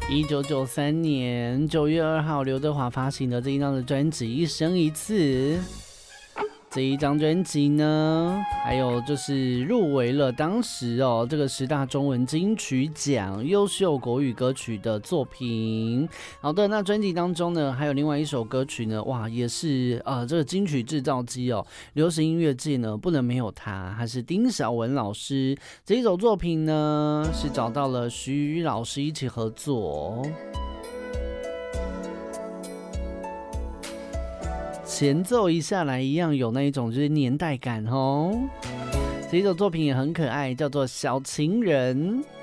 1993年9月2号，刘德华发行的这一张的专辑《一生一次》。这一张专辑呢，还有就是入围了当时这个10大中文金曲奖优秀国语歌曲的作品。好的，那专辑当中呢，还有另外一首歌曲呢，哇，也是这个金曲制造机流行音乐界呢不能没有他，还是丁晓文老师。这一首作品呢，是找到了徐老师一起合作。前奏一下来，一样有那一种就是年代感哦。这一首作品也很可爱，叫做《小情人》。